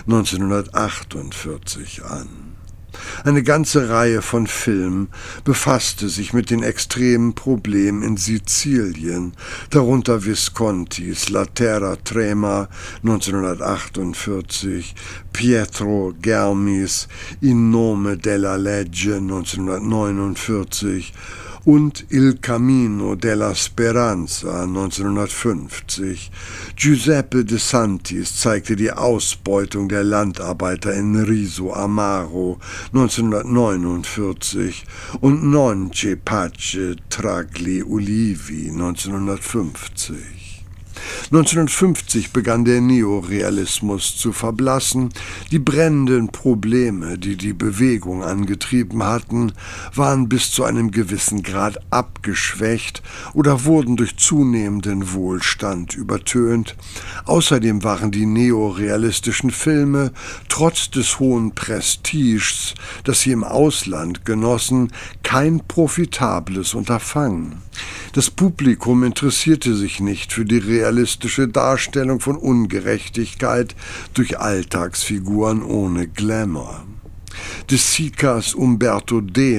1948 an. Eine ganze Reihe von Filmen befasste sich mit den extremen Problemen in Sizilien, darunter Viscontis La Terra Trema 1948, Pietro Germis In nome della legge 1949 und Il Cammino della Speranza 1950. Giuseppe De Santis zeigte die Ausbeutung der Landarbeiter in Riso Amaro 1949 und Non c'è pace tra gli ulivi 1950. 1950 begann der Neorealismus zu verblassen. Die brennenden Probleme, die die Bewegung angetrieben hatten, waren bis zu einem gewissen Grad abgeschwächt oder wurden durch zunehmenden Wohlstand übertönt. Außerdem waren die neorealistischen Filme, trotz des hohen Prestiges, das sie im Ausland genossen, kein profitables Unterfangen. Das Publikum interessierte sich nicht für die realistische Darstellung von Ungerechtigkeit durch Alltagsfiguren ohne Glamour. De Sicas Umberto D.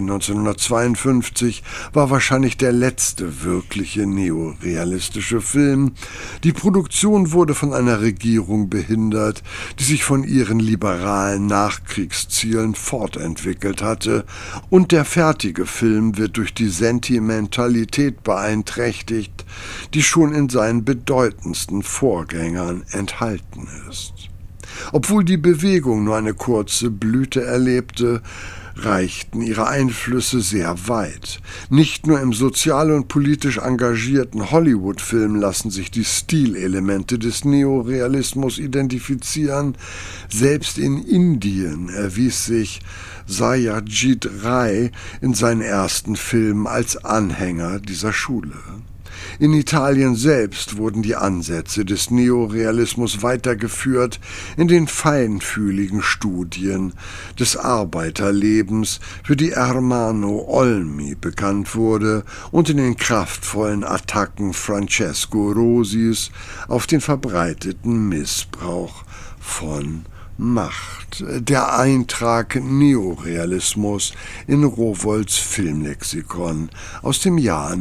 1952 war wahrscheinlich der letzte wirkliche neorealistische Film. Die Produktion wurde von einer Regierung behindert, die sich von ihren liberalen Nachkriegszielen fortentwickelt hatte, und der fertige Film wird durch die Sentimentalität beeinträchtigt, die schon in seinen bedeutendsten Vorgängern enthalten ist. Obwohl die Bewegung nur eine kurze Blüte erlebte, reichten ihre Einflüsse sehr weit. Nicht nur im sozial und politisch engagierten Hollywood-Film lassen sich die Stilelemente des Neorealismus identifizieren. Selbst in Indien erwies sich Satyajit Ray in seinen ersten Filmen als Anhänger dieser Schule. In Italien selbst wurden die Ansätze des Neorealismus weitergeführt in den feinfühligen Studien des Arbeiterlebens, für die Ermanno Olmi bekannt wurde, und in den kraftvollen Attacken Francesco Rosis auf den verbreiteten Missbrauch von Macht. Der Eintrag Neorealismus in Rowohls Filmlexikon aus dem Jahr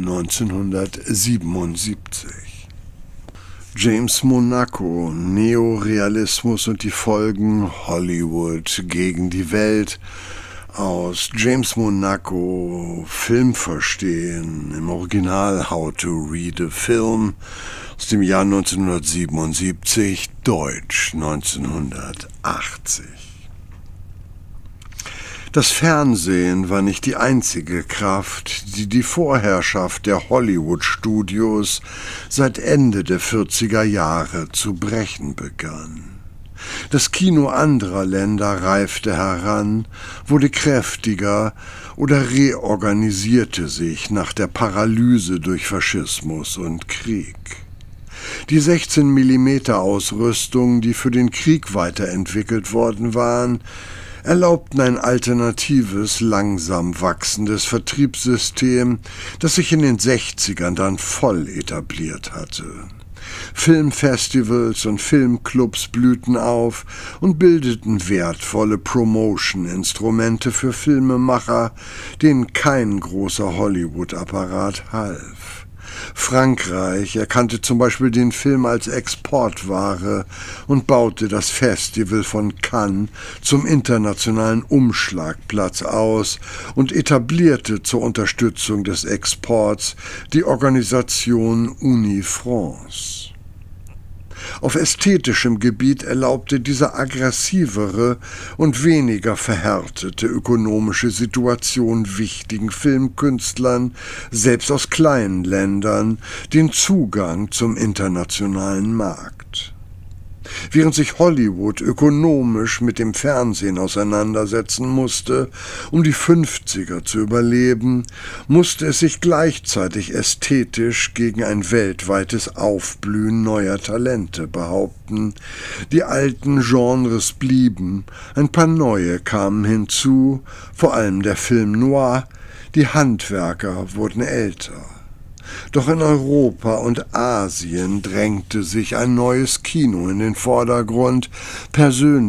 1977. James Monaco, Neorealismus und die Folgen, Hollywood gegen die Welt. Aus James Monaco, Film verstehen, im Original How to Read a Film, aus dem Jahr 1977, Deutsch 1980. Das Fernsehen war nicht die einzige Kraft, die die Vorherrschaft der Hollywood-Studios seit Ende der 40er Jahre zu brechen begann. Das Kino anderer Länder reifte heran, wurde kräftiger oder reorganisierte sich nach der Paralyse durch Faschismus und Krieg. Die 16-mm-Ausrüstung, die für den Krieg weiterentwickelt worden waren, erlaubten ein alternatives, langsam wachsendes Vertriebssystem, das sich in den 60ern dann voll etabliert hatte. Filmfestivals und Filmclubs blühten auf und bildeten wertvolle Promotion-Instrumente für Filmemacher, denen kein großer Hollywood-Apparat half. Frankreich erkannte zum Beispiel den Film als Exportware und baute das Festival von Cannes zum internationalen Umschlagplatz aus und etablierte zur Unterstützung des Exports die Organisation Uni-France. Auf ästhetischem Gebiet erlaubte diese aggressivere und weniger verhärtete ökonomische Situation wichtigen Filmkünstlern, selbst aus kleinen Ländern, den Zugang zum internationalen Markt. Während sich Hollywood ökonomisch mit dem Fernsehen auseinandersetzen musste, um die 50er zu überleben, musste es sich gleichzeitig ästhetisch gegen ein weltweites Aufblühen neuer Talente behaupten. Die alten Genres blieben, ein paar neue kamen hinzu, vor allem der Film noir, die Handwerker wurden älter. Doch in Europa und Asien drängte sich ein neues Kino in den Vordergrund. Persönlich